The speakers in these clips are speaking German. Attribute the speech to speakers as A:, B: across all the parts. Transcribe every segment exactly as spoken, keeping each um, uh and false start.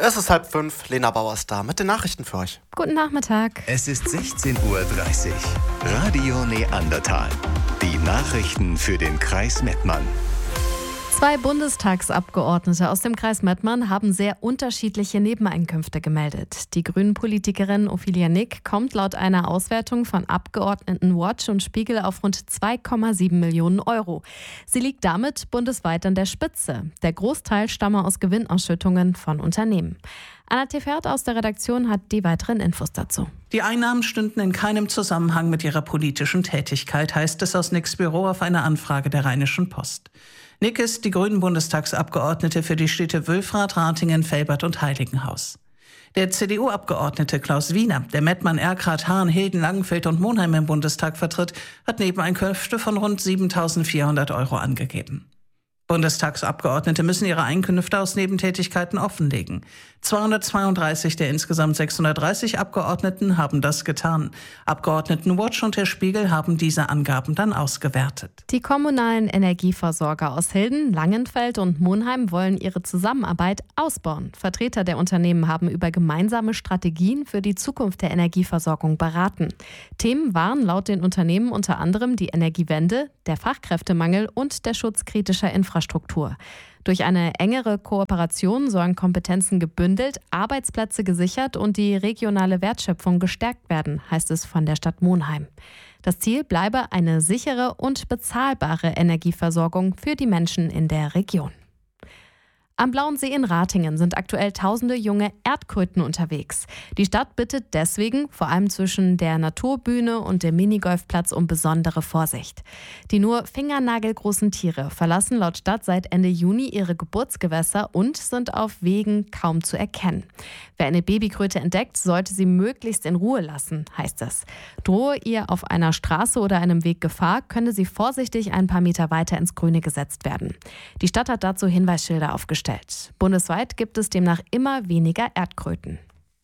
A: Es ist halb fünf, Lena Bauer ist da mit den Nachrichten für euch.
B: Guten Nachmittag.
C: Es ist sechzehn Uhr dreißig. Radio Neandertal. Die Nachrichten für den Kreis Mettmann.
B: Zwei Bundestagsabgeordnete aus dem Kreis Mettmann haben sehr unterschiedliche Nebeneinkünfte gemeldet. Die Grünen-Politikerin Ophelia Nick kommt laut einer Auswertung von Abgeordnetenwatch und Spiegel auf rund zwei Komma sieben Millionen Euro. Sie liegt damit bundesweit an der Spitze. Der Großteil stamme aus Gewinnausschüttungen von Unternehmen. Anna Tefert aus der Redaktion hat die weiteren Infos dazu.
D: Die Einnahmen stünden in keinem Zusammenhang mit ihrer politischen Tätigkeit, heißt es aus Nicks Büro auf eine Anfrage der Rheinischen Post. Nick ist die Grünen-Bundestagsabgeordnete für die Städte Wülfrath, Ratingen, Velbert und Heiligenhaus. Der C D U-Abgeordnete Klaus Wiener, der Mettmann, Erkrath, Hahn, Hilden, Langenfeld und Monheim im Bundestag vertritt, hat Nebeneinkünfte von rund siebentausendvierhundert Euro angegeben. Bundestagsabgeordnete müssen ihre Einkünfte aus Nebentätigkeiten offenlegen. zweihundertzweiunddreißig der insgesamt sechshundertdreißig Abgeordneten haben das getan. Abgeordnetenwatch und der Spiegel haben diese Angaben dann ausgewertet.
B: Die kommunalen Energieversorger aus Hilden, Langenfeld und Monheim wollen ihre Zusammenarbeit ausbauen. Vertreter der Unternehmen haben über gemeinsame Strategien für die Zukunft der Energieversorgung beraten. Themen waren laut den Unternehmen unter anderem die Energiewende, der Fachkräftemangel und der Schutz kritischer Infrastruktur. Infrastruktur. Durch eine engere Kooperation sollen Kompetenzen gebündelt, Arbeitsplätze gesichert und die regionale Wertschöpfung gestärkt werden, heißt es von der Stadt Monheim. Das Ziel bleibe eine sichere und bezahlbare Energieversorgung für die Menschen in der Region. Am Blauen See in Ratingen sind aktuell tausende junge Erdkröten unterwegs. Die Stadt bittet deswegen, vor allem zwischen der Naturbühne und dem Minigolfplatz, um besondere Vorsicht. Die nur fingernagelgroßen Tiere verlassen laut Stadt seit Ende Juni ihre Geburtsgewässer und sind auf Wegen kaum zu erkennen. Wer eine Babykröte entdeckt, sollte sie möglichst in Ruhe lassen, heißt es. Drohe ihr auf einer Straße oder einem Weg Gefahr, könne sie vorsichtig ein paar Meter weiter ins Grüne gesetzt werden. Die Stadt hat dazu Hinweisschilder aufgestellt. Bundesweit gibt es demnach immer weniger Erdkröten.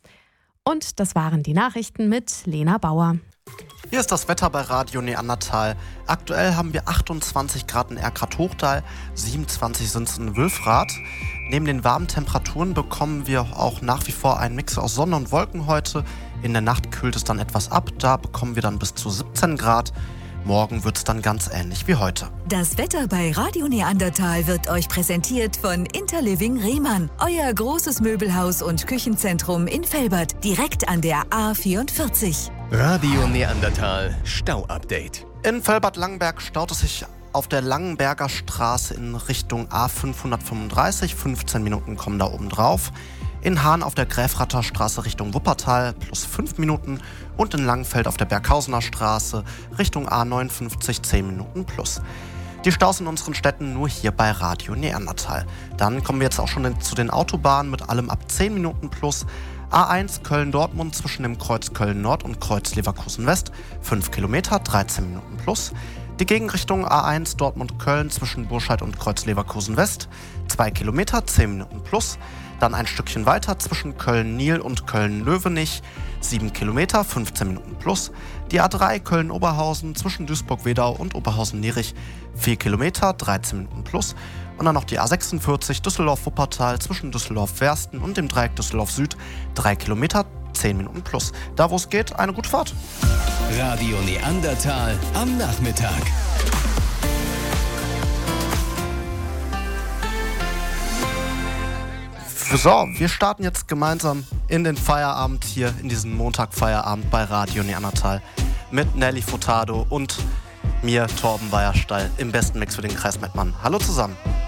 B: Und das waren die Nachrichten mit Lena Bauer.
A: Hier ist das Wetter bei Radio Neandertal. Aktuell haben wir achtundzwanzig Grad in Erkrath-Hochdal, siebenundzwanzig sind es in Wülfrath. Neben den warmen Temperaturen bekommen wir auch nach wie vor einen Mix aus Sonne und Wolken heute. In der Nacht kühlt es dann etwas ab, da bekommen wir dann bis zu siebzehn Grad. Morgen wird es dann ganz ähnlich wie heute.
E: Das Wetter bei Radio Neandertal wird euch präsentiert von Interliving Rehmann. Euer großes Möbelhaus und Küchenzentrum in Velbert, direkt an der A vierundvierzig.
C: Radio Neandertal Stau-Update.
A: In Velbert-Langenberg staut es sich auf der Langenberger Straße in Richtung A fünfhundertfünfunddreißig. fünfzehn Minuten kommen da oben drauf. In Hahn auf der Gräfrather Straße Richtung Wuppertal plus fünf Minuten und in Langenfeld auf der Berghausener Straße Richtung A neunundfünfzig zehn Minuten plus. Die Staus in unseren Städten nur hier bei Radio Neandertal. Dann kommen wir jetzt auch schon zu den Autobahnen mit allem ab zehn Minuten plus. A eins Köln-Dortmund zwischen dem Kreuz Köln-Nord und Kreuz Leverkusen-West fünf Kilometer, dreizehn Minuten plus. Die Gegenrichtung A eins Dortmund-Köln zwischen Burscheid und Kreuz Leverkusen-West zwei Kilometer, zehn Minuten plus. Dann ein Stückchen weiter zwischen Köln-Nil und Köln-Löwenich, sieben Kilometer, fünfzehn Minuten plus. Die A drei Köln-Oberhausen zwischen Duisburg-Wedau und Oberhausen-Nierich, vier Kilometer, dreizehn Minuten plus. Und dann noch die A sechsundvierzig Düsseldorf-Wuppertal zwischen Düsseldorf-Wersten und dem Dreieck Düsseldorf-Süd, drei Kilometer, zehn Minuten plus. Da wo es geht, eine gute Fahrt.
C: Radio Neandertal am Nachmittag.
A: So, wir starten jetzt gemeinsam in den Feierabend hier, in diesen Montag-Feierabend bei Radio Neandertal mit Nelly Furtado und mir, Torben Weierstall, im besten Mix für den Kreis Mettmann. Hallo zusammen.